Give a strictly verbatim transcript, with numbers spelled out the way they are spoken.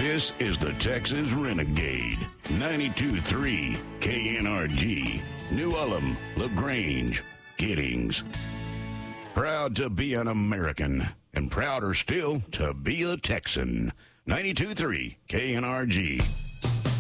This is the Texas Renegade. ninety-two point three K N R G. New Ulm, LaGrange, Giddings. Proud to be an American, and prouder still to be a Texan. ninety-two point three K N R G.